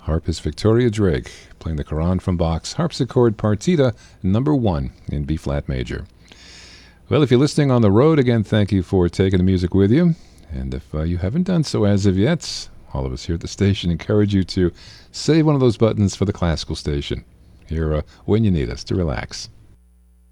Harpist Victoria Drake, playing the Quran from Bach's Harpsichord Partita number 1 in B-flat major. Well, if you're listening on the road, again, thank you for taking the music with you. And if you haven't done so as of yet, all of us here at the station encourage you to save one of those buttons for the classical station here when you need us to relax.